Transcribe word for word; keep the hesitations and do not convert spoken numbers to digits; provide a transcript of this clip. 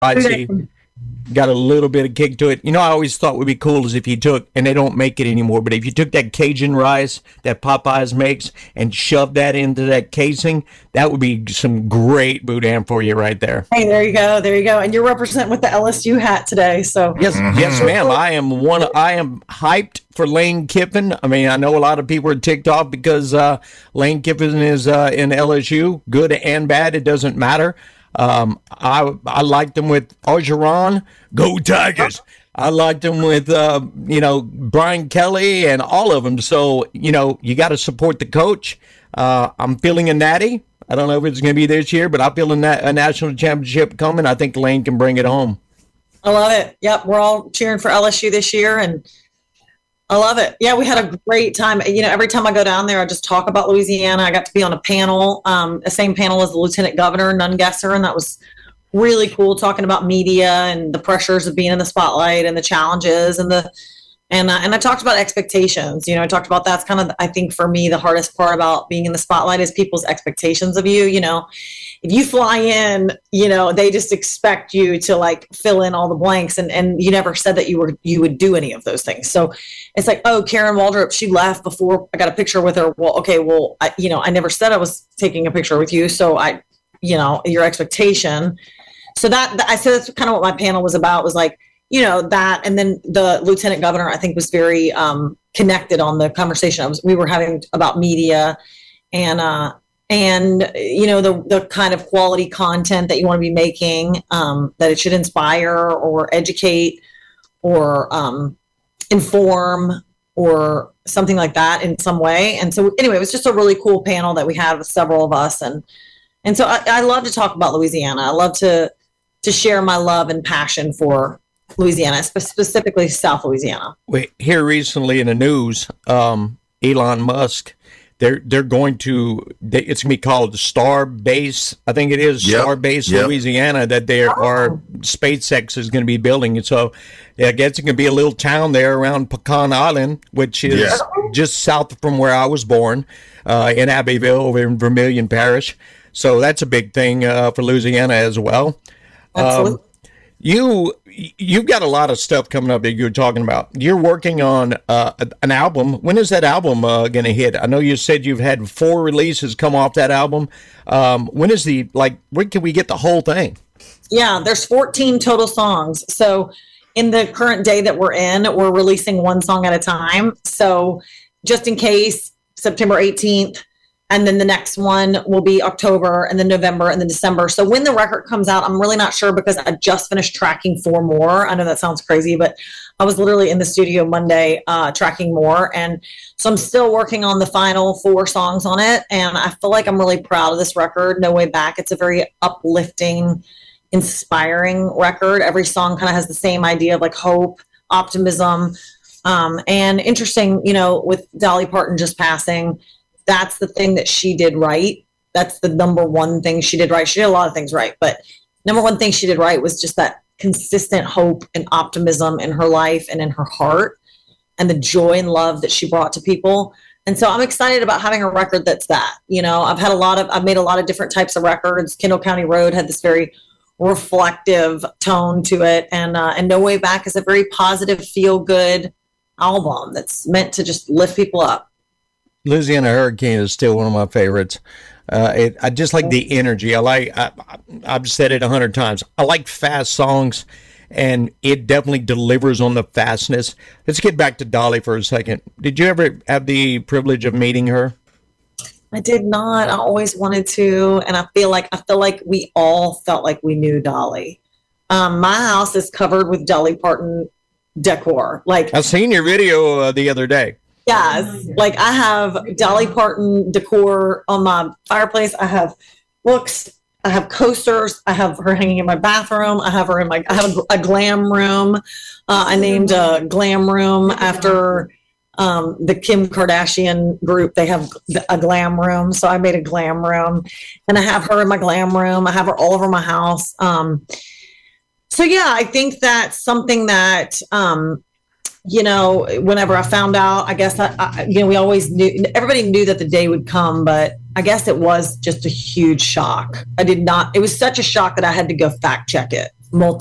I see. Got a little bit of kick to it. You know, I always thought would be cool is if you took, and they don't make it anymore, but if you took that Cajun rice that Popeyes makes and shoved that into that casing, that would be some great boudin for you right there. Hey, there you go, there you go. And you're representing with the L S U hat today, so yes, mm-hmm. yes, ma'am. I am one. I am hyped for Lane Kiffin. I mean, I know a lot of people are ticked off because uh, Lane Kiffin is uh, in L S U, good and bad. It doesn't matter. Um, I I liked them with Orgeron, go Tigers. I liked them with uh, you know Brian Kelly and all of them. So you know you got to support the coach. Uh, I'm feeling a natty. I don't know if it's going to be this year, but I'm feeling a, a national championship coming. I think Lane can bring it home. I love it. Yep, we're all cheering for L S U this year, and I love it. Yeah, we had a great time. You know, every time I go down there, I just talk about Louisiana. I got to be on a panel, um, the same panel as the Lieutenant Governor, Nungesser, and that was really cool, talking about media and the pressures of being in the spotlight and the challenges and the and uh, and I talked about expectations. You know, I talked about that's kind of, I think for me, the hardest part about being in the spotlight is people's expectations of you. You know, if you fly in, you know, they just expect you to like fill in all the blanks, and, and you never said that you were you would do any of those things. So it's like, oh, Karen Waldrop, she left before I got a picture with her. Well, okay, well, I, you know, I never said I was taking a picture with you, so I, you know, your expectation. So that, that I said that's kind of what my panel was about, was like, you know, that, and then the Lieutenant Governor, I think, was very um, connected on the conversation I was we were having about media, and uh, and you know the the kind of quality content that you want to be making, um, that it should inspire or educate or um, inform or something like that in some way. And so anyway, it was just a really cool panel that we had with several of us, and and so I, I love to talk about Louisiana. I love to to share my love and passion for Louisiana, spe- specifically South Louisiana. We here recently in the news, um, Elon Musk, they're they're going to, they, it's going to be called Starbase, I think it is, yep. Starbase yep. Louisiana, that they oh. are, SpaceX is going to be building. And so yeah, I guess it can be a little town there around Pecan Island, which is yeah. just south from where I was born, uh, in Abbeville over in Vermilion Parish. So that's a big thing uh, for Louisiana as well. Absolutely. Um, you you've got a lot of stuff coming up that you're talking about. You're working on uh, an album. When is that album uh, going to hit? I know you said you've had four releases come off that album. Um, when is the, like, when can we get the whole thing? Yeah, there's fourteen total songs. So in the current day that we're in, we're releasing one song at a time. So just in case, September eighteenth, and then the next one will be October, and then November, and then December. So when the record comes out, I'm really not sure, because I just finished tracking four more. I know that sounds crazy, but I was literally in the studio Monday uh, tracking more. And so I'm still working on the final four songs on it. And I feel like I'm really proud of this record, No Way Back. It's a very uplifting, inspiring record. Every song kind of has the same idea of like hope, optimism. Um, and interesting, you know, with Dolly Parton just passing, that's the thing that she did right. That's the number one thing she did right. She did a lot of things right, but number one thing she did right was just that consistent hope and optimism in her life and in her heart, and the joy and love that she brought to people. And so I'm excited about having a record that's that. You know, I've had a lot of, I've made a lot of different types of records. Kendall County Road had this very reflective tone to it, and uh, and No Way Back is a very positive, feel good album that's meant to just lift people up. Louisiana Hurricane is still one of my favorites. Uh, it, I just like the energy. I like, I, I've said it a hundred times. I like fast songs, and it definitely delivers on the fastness. Let's get back to Dolly for a second. Did you ever have the privilege of meeting her? I did not. I always wanted to, and I feel like I feel like we all felt like we knew Dolly. Um, my house is covered with Dolly Parton decor. Like, I seen your video uh, the other day. Yes, like I have Dolly Parton decor on my fireplace. I have books. I have coasters. I have her hanging in my bathroom. I have her in my. I have a, a glam room. Uh, I named a glam room after um, the Kim Kardashian group. They have a glam room, so I made a glam room, and I have her in my glam room. I have her all over my house. Um, so yeah, I think that's something that. Um, You know, whenever I found out, I guess, I, I, you know, we always knew, everybody knew that the day would come, but I guess it was just a huge shock. I did not, it was such a shock that I had to go fact check it. multi